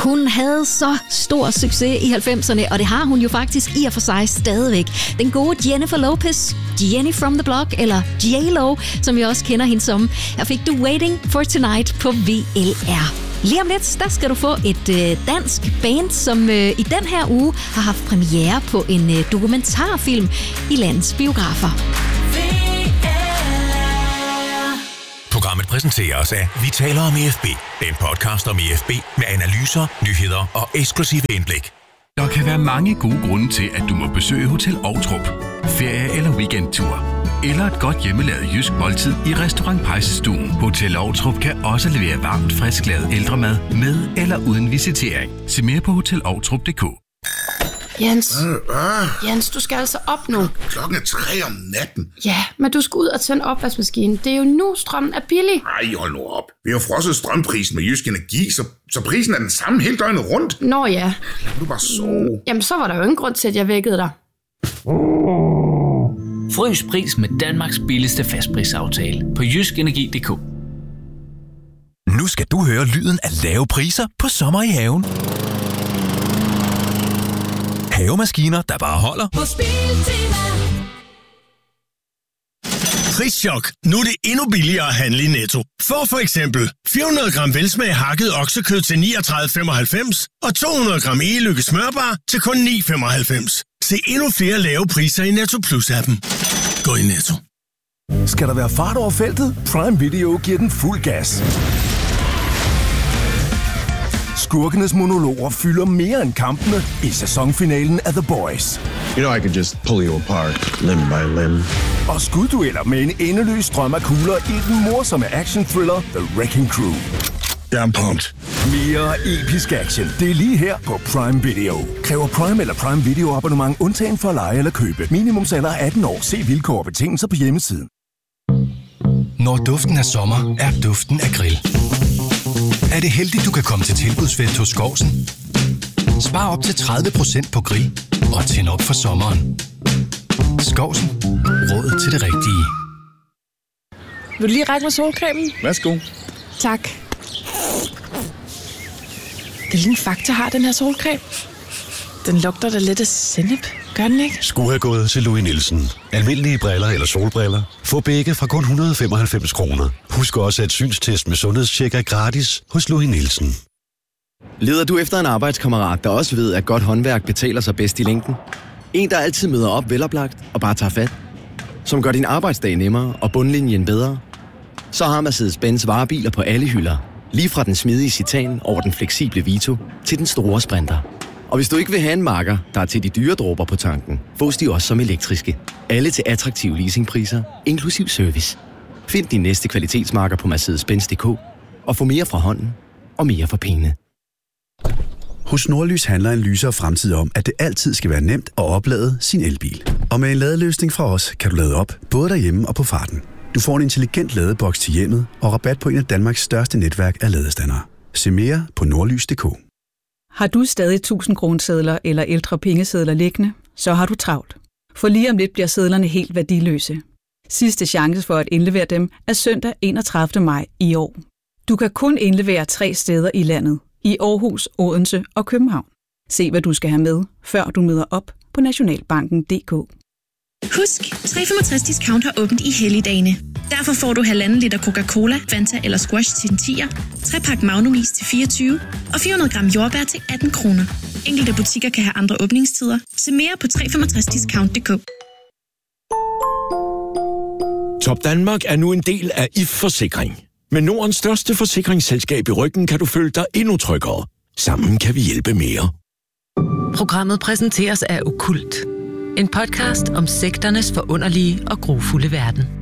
Hun havde så stor succes i 90'erne, og det har hun jo faktisk i og for sig stadigvæk. Den gode Jennifer Lopez, Jenny from the Block, eller J-Lo, som vi også kender hende som. Her fik du Waiting for Tonight på VLR. Lige om lidt, der skal du få et dansk band, som i den her uge har haft premiere på en dokumentarfilm i landets biografer. Programmet præsenteres af Vi taler om IFB. En podcast om IFB med analyser, nyheder og eksklusive indblik. Der kan være mange gode grunde til, at du må besøge Hotel Ovtrup. Ferie eller weekendtur. Eller et godt hjemmelavet jysk måltid i Restaurant Pejsestuen. Hotel Ovtrup kan også levere varmt, frisklavet ældremad med eller uden visitering. Se mere på hotelovtrup.dk. Jens, du skal altså op nu. Klokken er 3 om natten. Ja, men du skal ud og tænde opvaskemaskinen. Det er jo nu, strømmen er billig. Ej, hold nu op. Vi har frosset strømprisen med Jysk Energi, så prisen er den samme hele døgnet rundt. Nå ja. Lad du bare sove. Jamen, så var der jo ingen grund til, at jeg vækkede dig. Frys pris med Danmarks billigste fastprisaftale på jyskenergi.dk. Nu skal du høre lyden af lave priser på sommer i haven. Havemaskiner, der bare holder. Hos Biltema. Prischok. Nu er det endnu billigere at handle i Netto. Få for eksempel 400 gram velsmag hakket oksekød til 39,95 og 200 gram e-lykke smørbar til kun 9,95. Se endnu flere lave priser i Netto Plus-appen. Gå i Netto. Skal der være fart over feltet? Prime Video giver den fuld gas. Skurkenes monologer fylder mere end kampene i sæsonfinalen af The Boys. You know I could just pull you apart, limb by limb. Og skuddueller med en endeløs strøm af kugler i den morsomme action-thriller The Wrecking Crew. I'm pumped. Mere episk action. Det er lige her på Prime Video. Kræver Prime eller Prime Video abonnement undtagen for at leje eller købe. Minimumsalder 18 år. Se vilkår og betingelser på hjemmesiden. Når duften af sommer, er duften af grill. Er det heldigt, du kan komme til tilbudsfest hos Skovsen? Spar op til 30% på grill og tænd op for sommeren. Skovsen. Råd til det rigtige. Vil du lige række mig solcremen? Værsgo. Tak. Det er lige en Fakta har den her solcreme. Den lugter da lidt af sennep. Gør den ikke? Skulle have gået til Louis Nielsen. Almindelige briller eller solbriller. Få begge fra kun 195 kroner. Husk også, at synstest med sundhedstjek er gratis hos Louis Nielsen. Leder du efter en arbejdskammerat, der også ved, at godt håndværk betaler sig bedst i længden? En, der altid møder op veloplagt og bare tager fat? Som gør din arbejdsdag nemmere og bundlinjen bedre? Så har Mercedes-Benz varebiler på alle hylder. Lige fra den smidige Citan over den fleksible Vito til den store Sprinter. Og hvis du ikke vil have en Macker, der er til de dyre dråber på tanken, fås de også som elektriske. Alle til attraktive leasingpriser, inklusiv service. Find din næste kvalitetsmarker på Mercedes-Benz.dk og få mere fra hånden og mere for pengene. Hos Nordlys handler en lysere fremtid om, at det altid skal være nemt at oplade sin elbil. Og med en ladeløsning fra os, kan du lade op, både derhjemme og på farten. Du får en intelligent ladeboks til hjemmet og rabat på en af Danmarks største netværk af ladestandere. Se mere på nordlys.dk. Har du stadig 1000 kronesedler eller ældre pengesedler liggende, så har du travlt. For lige om lidt bliver sedlerne helt værdiløse. Sidste chance for at indlevere dem er søndag 31. maj i år. Du kan kun indlevere 3 steder i landet. I Aarhus, Odense og København. Se, hvad du skal have med, før du møder op på nationalbanken.dk. Husk, 365 Discount har åbent i helligdagene. Derfor får du 1,5 liter Coca-Cola, Fanta eller Squash til 10'er, 3-pakke Magnumis til 24 og 400 gram jordbær til 18 kroner. Enkelte butikker kan have andre åbningstider. Se mere på 365discount.dk. Top Danmark er nu en del af IF Forsikring. Med Nordens største forsikringsselskab i ryggen kan du føle dig endnu tryggere. Sammen kan vi hjælpe mere. Programmet præsenteres af Okkult. En podcast om sekternes forunderlige og grufulde verden.